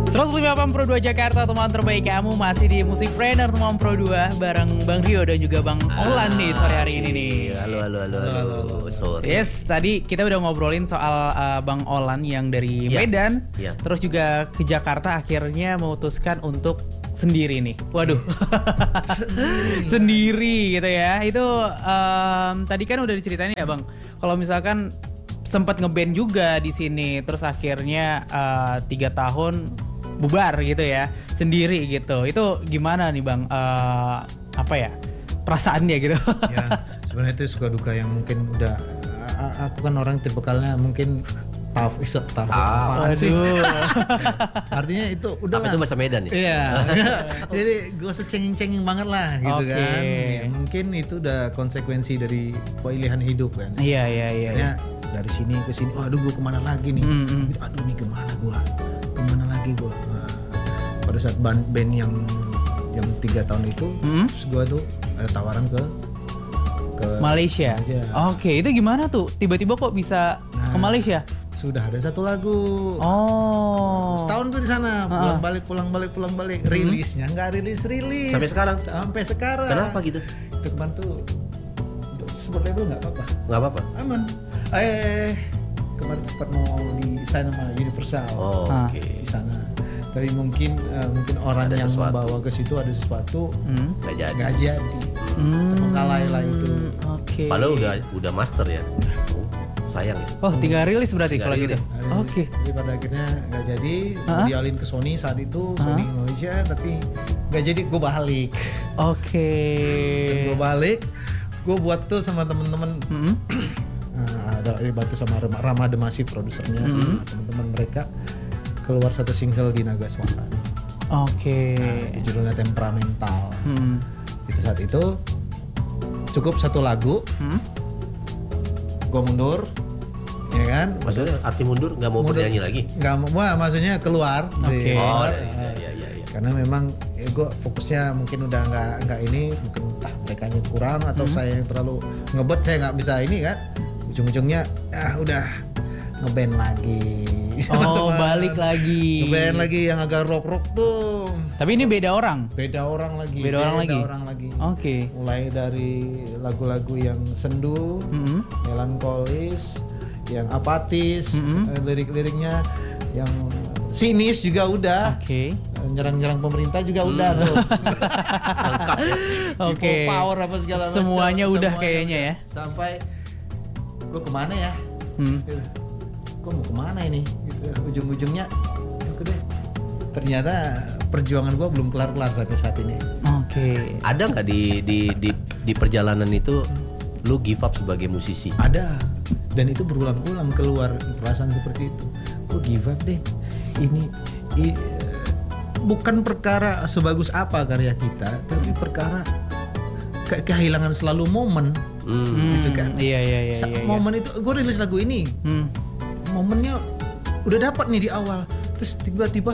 105 Pro 2 Jakarta, teman terbaik kamu masih di Musikpreneur teman Pro 2 bareng Bang Rio dan juga Bang Olan nih sore hari ini nih. Halo. Sorry. Yes, tadi kita udah ngobrolin soal Bang Olan yang dari Medan, terus juga ke Jakarta akhirnya memutuskan untuk sendiri nih. Waduh. Sendiri gitu ya. Itu tadi kan udah diceritain ya Bang. Kalau misalkan sempat ngeband juga di sini, terus akhirnya 3 tahun bubar gitu ya, sendiri gitu. Itu gimana nih Bang? Apa ya perasaannya gitu? Ya sebenarnya itu suka duka yang mungkin udah. Aku kan orang tipikalnya mungkin tough. Apaan sih? Artinya itu udah. Apa itu bahasa Medan ya? Iya. Jadi gue secenging-cenging banget lah gitu kan. Ya, mungkin itu udah konsekuensi dari pilihan hidup kan. Iya. Akhirnya dari sini ke sini. Aduh gue kemana lagi nih? Aduh nih kemana lagi gue? Pada saat band yang 3 tahun itu, terus gue tuh ada tawaran ke Malaysia. Oke, itu gimana tuh? Tiba-tiba kok bisa ke Malaysia? Sudah ada satu lagu. Oh. Setahun tuh di sana, pulang balik. Rilisnya nggak rilis. Sampai sekarang. Kenapa gitu? Itu kemarin tuh sebut label nggak apa-apa. Nggak apa-apa. Aman. Kemarin tuh sempat mau di-sign sama Universal. Oke. Di sana. Tapi mungkin orang ada yang membawa ke situ ada sesuatu nggak jadi. Terbengkalai lah itu. Oke. Padahal udah master ya. Sayang ya. Oh, tinggal rilis berarti kalau gitu. Oke. Jadi pada akhirnya nggak jadi. Dialin ke Sony saat itu, Sony Indonesia, tapi nggak jadi. Gue balik. Oke. Gue balik. Gue buat tuh sama temen-temen. Ada dibantu sama Rama Demasi produsernya, teman-teman mereka. Keluar satu single di Naga Suara. Oke. Judulnya Temperamental. Itu saat itu cukup satu lagu. Gue mundur, ya kan? Maksudnya arti mundur nggak mau bernyanyi lagi? Nggak mau, maksudnya keluar. Oke. Iya. Karena memang gue fokusnya mungkin udah nggak ini, mungkin mereka nya kurang atau saya yang terlalu ngebet, saya nggak bisa ini kan. Ujung-ujungnya udah ngeband lagi. Balik lagi. Ngeband lagi yang agak rock tuh. Tapi ini beda orang lagi. Oke. Mulai dari lagu-lagu yang sendu, melankolis, yang apatis, lirik-liriknya yang sinis juga udah. Oke. Nyerang-nyerang pemerintah juga udah tuh. Lengkap ya. Oke. Power apa segala macam. Semuanya udah kayaknya ya. Sampai gue kemana ya? Gue mau kemana ini? Gitu. Ujung-ujungnya aku deh. Ternyata perjuangan gue belum kelar-kelar sampai saat ini. Oke. Ada nggak di perjalanan itu lu give up sebagai musisi? Ada. Dan itu berulang-ulang keluar perasaan seperti itu. Gue give up deh. Ini bukan perkara sebagus apa karya kita, tapi perkara kehilangan selalu momen. Gitu kan. Iya. Momen itu gue rilis lagu ini. Momennya udah dapat nih di awal, terus tiba-tiba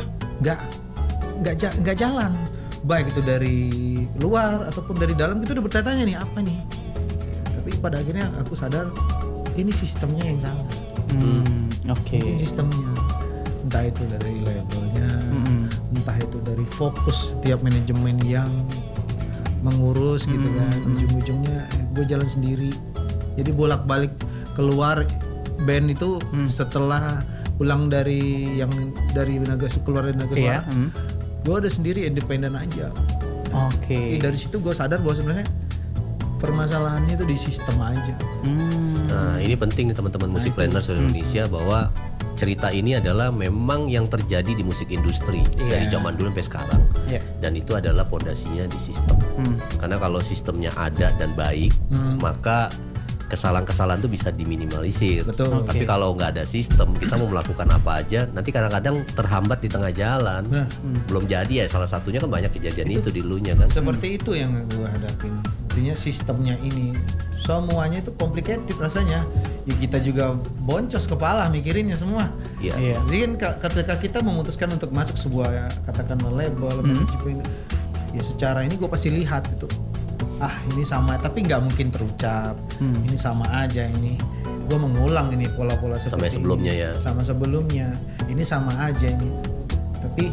nggak jalan, baik itu dari luar ataupun dari dalam, itu udah bertanya nih apa nih. Tapi pada akhirnya aku sadar ini sistemnya yang salah. Oke. Mungkin sistemnya, entah itu dari labelnya, entah itu dari fokus setiap manajemen yang mengurus gitu kan. Ujung-ujungnya gue jalan sendiri, jadi bolak-balik keluar band itu setelah pulang dari keluar dari Naga Suara, gue udah sendiri independen aja. Oke. Dari situ gue sadar bahwa sebenarnya permasalahannya itu di sistem aja. Nah ini penting nih teman-teman Musikpreneur seluruh Indonesia, bahwa cerita ini adalah memang yang terjadi di musik industri dari zaman dulu sampai sekarang. Dan itu adalah pondasinya di sistem. Karena kalau sistemnya ada dan baik, maka kesalahan-kesalahan itu bisa diminimalisir. Betul. Tapi kalau nggak ada sistem, kita mau melakukan apa aja, nanti kadang-kadang terhambat di tengah jalan. Belum jadi ya, salah satunya kan banyak kejadian itu di lunya kan. Seperti itu yang gue hadapin. Artinya sistemnya ini semuanya itu complicated rasanya. Ya kita juga boncos kepala mikirinnya semua. Iya. Jadi kan ketika kita memutuskan untuk masuk sebuah katakanlah label, manajemen, ya secara ini gue pasti lihat gitu. Ini sama, tapi nggak mungkin terucap. Ini sama aja ini. Gue mengulang ini pola-pola seperti sama sebelumnya ini. Ya. Sama sebelumnya. Ini sama aja ini. Tapi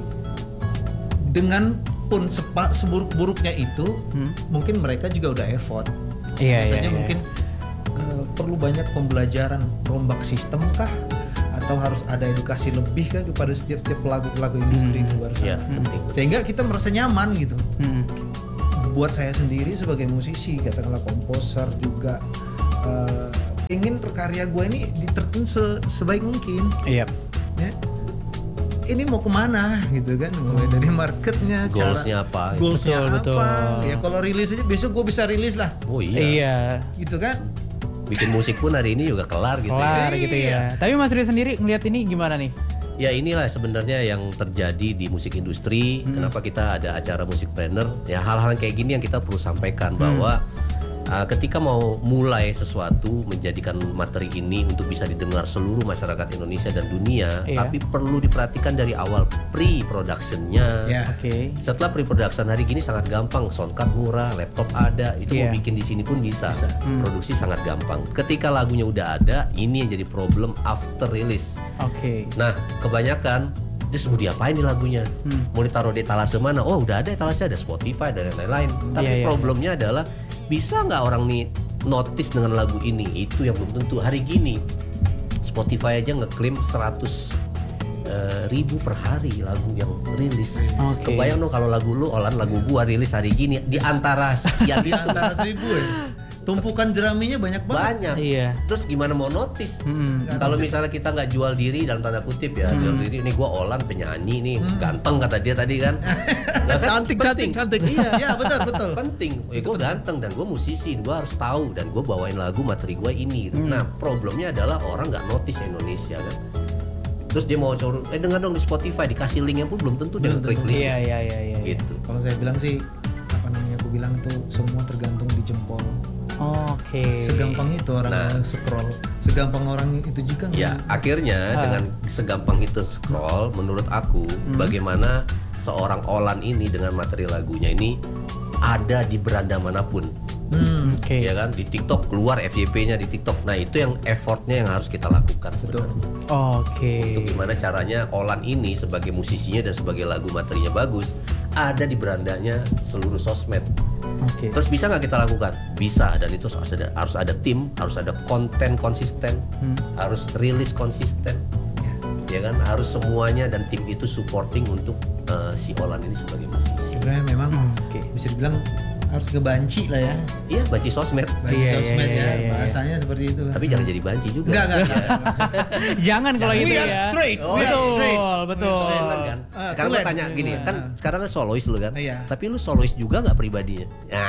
dengan pun seburuk-buruknya itu, mungkin mereka juga udah effort. Biasanya mungkin perlu banyak pembelajaran, rombak sistem kah? Atau harus ada edukasi lebih kah kepada setiap pelaku industri di luar sana? Sehingga kita merasa nyaman gitu. Buat saya sendiri sebagai musisi, katakanlah komposer juga, ingin karya gue ini diterapkan sebaik mungkin. Ya. Ini mau kemana gitu kan, mulai dari marketnya, goalsnya apa? Goalsnya apa? Ya kalau rilis aja besok gue bisa rilis lah. Oh iya. Gitu kan? Bikin musik pun hari ini juga kelar gitu. Gitu ya. Tapi Mas Rio sendiri ngelihat ini gimana nih? Ya inilah sebenarnya yang terjadi di musik industri. Kenapa kita ada acara Musikpreneur? Ya hal-hal kayak gini yang kita perlu sampaikan bahwa ketika mau mulai sesuatu, menjadikan materi ini untuk bisa didengar seluruh masyarakat Indonesia dan dunia, tapi perlu diperhatikan dari awal pre-productionnya. Setelah pre-production hari gini sangat gampang, soundcard murah, laptop ada, itu mau bikin di sini pun bisa. Produksi sangat gampang. Ketika lagunya udah ada, ini yang jadi problem after release. Nah, kebanyakan terus mau diapain di lagunya? Mau ditaruh di etalase mana? Oh udah ada etalase, ada Spotify dan lain-lain. Tapi problemnya adalah bisa nggak orang nih notice dengan lagu ini? Itu yang belum tentu. Hari gini Spotify aja ngeklaim 100.000 per hari lagu yang rilis. Kebayang dong kalau lagu lu Olan, lagu gua rilis hari gini di antara sekian itu. Antara 1.000 ya. Tumpukan jeraminya banyak banget. Terus gimana mau notice? Kalau misalnya kita nggak jual diri dalam tanda kutip ya, jual diri ini gue Olan penyanyi nih, ganteng kata dia tadi kan. Cantik. Iya betul. Penting. Gue ganteng dan gue musisi, gue harus tahu dan gue bawain lagu materi gue ini. Nah problemnya adalah orang nggak notice Indonesia kan. Terus dia mau curu, dengar dong di Spotify, dikasih linknya pun belum tentu dia klik link. Iya. Gitu. Kalau saya bilang sih, aku bilang tuh semua tergantung di jempol. Segampang itu orang scroll, segampang orang itu juga. Ya, akhirnya dengan segampang itu scroll, menurut aku bagaimana seorang Olan ini dengan materi lagunya ini ada di beranda manapun. Ya kan, di TikTok keluar FYP-nya di TikTok. Nah, itu yang effortnya yang harus kita lakukan sebenarnya. Untuk gimana caranya Olan ini sebagai musisinya dan sebagai lagu materinya bagus ada di berandanya seluruh sosmed. Terus bisa nggak kita lakukan? Bisa, dan itu harus ada tim, harus ada konten konsisten, harus rilis konsisten, ya kan? Harus semuanya dan tim itu supporting untuk si Olan ini sebagai musisi. Sebenarnya memang bisa dibilang harus ngebanci lah ya. Iya, banci sosmed. Sosmed ya. Bahasanya seperti itu. Tapi jangan jadi banci juga. Enggak. Jangan kalau itu ya. We are straight. Betul. Kan? Sekarang gue tanya gini, kan sekarang kan solois lu kan? Tapi lu solois juga nggak pribadinya?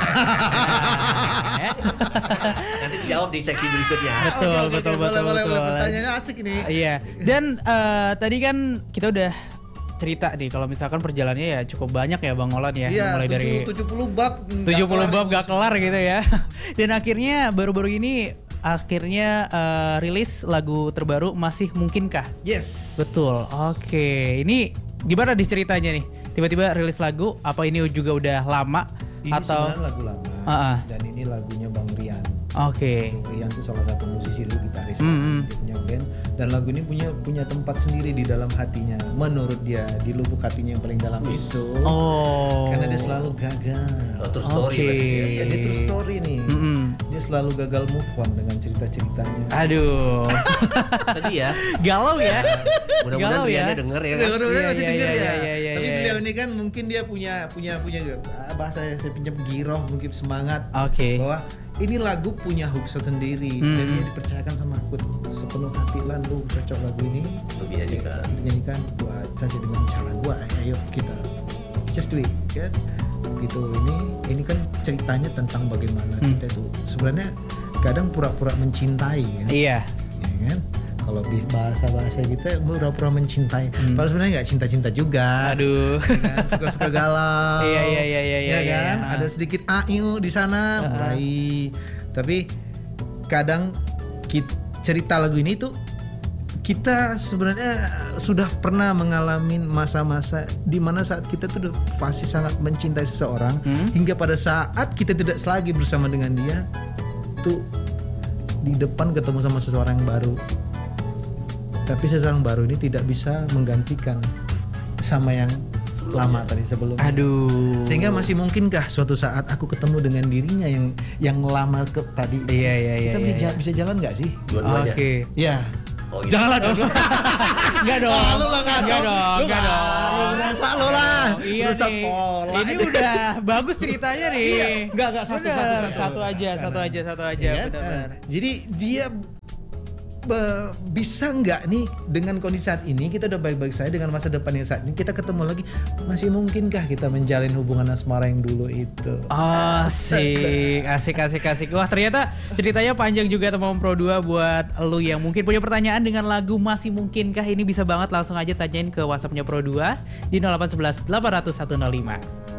Nanti dijawab di seksi berikutnya. Betul. Pertanyaannya asik ini. Iya. Dan tadi kan kita udah cerita nih kalau misalkan perjalanannya ya cukup banyak ya Bang Olan ya, mulai dari 70 bab gak kelar gitu ya. Dan akhirnya baru-baru ini rilis lagu terbaru Masih Mungkinkah? Yes. Betul. Ini gimana nih ceritanya nih? Tiba-tiba rilis lagu, apa ini juga udah lama ini atau sebenarnya lagu lama? Dan ini lagunya Bang Rian. Bang Rian itu salah satu musisi dulu, gitaris, dia punya band, dan lagu ini punya tempat sendiri di dalam hatinya. Menurut dia di lubuk hatinya yang paling dalam itu. Karena dia selalu gagal. True story. Dia true story nih. Dia selalu gagal move on dengan cerita-ceritanya. Aduh. Tadi ya. Galau ya. Mudah-mudahan Riannya denger ya kan. Mudah-mudahan masih denger ya. Tapi beliau ini kan mungkin dia punya bahasa saya pinjam giroh, mungkin semangat. Bahwa ini lagu punya hook sendiri dan dia dipercayakan sama aku sepenuh hati, Lan lu cocok lagu ini untuk dinyanyikan buat saja dengan cara gua, ayo kita just do it kan gitu. Ini kan ceritanya tentang bagaimana kita tuh sebenarnya kadang pura-pura mencintai kan? Ya kan, kalau di bahasa kita pura-pura mencintai, padahal sebenarnya nggak cinta-cinta juga. Aduh. Ya kan? Suka-suka galau. Iya kan. Ada sedikit ayu di sana, mulai. Tapi kadang cerita lagu ini tuh kita sebenarnya sudah pernah mengalami masa-masa di mana saat kita tuh pasti sangat mencintai seseorang, hingga pada saat kita tidak lagi bersama dengan dia, tuh di depan ketemu sama seseorang yang baru. Tapi seseorang baru ini tidak bisa menggantikan sama yang lama tadi sebelumnya. Aduh. Sehingga masih mungkinkah suatu saat aku ketemu dengan dirinya yang lama tadi? Iya. Kita bisa jalan nggak sih? Dua-duanya. Oke. Ya. Oh, gitu. Janganlah dong. Enggak dong. Lu lah Enggak dong. Enggak dong. Masa lo lah. Iya Rusak nih. pola. Ini udah bagus ceritanya nih. Enggak Bener. satu aja. Ya kan? Benar. Jadi dia bisa nggak nih dengan kondisi saat ini kita udah baik-baik saja dengan masa depan yang saat ini kita ketemu lagi, masih mungkinkah kita menjalin hubungan asmara yang dulu itu? Asik. Wah, ternyata ceritanya panjang juga teman Pro 2. Buat lu yang mungkin punya pertanyaan dengan lagu Masih Mungkinkah, ini bisa banget langsung aja tanyain ke WhatsApp-nya Pro 2 di 0811 800 105.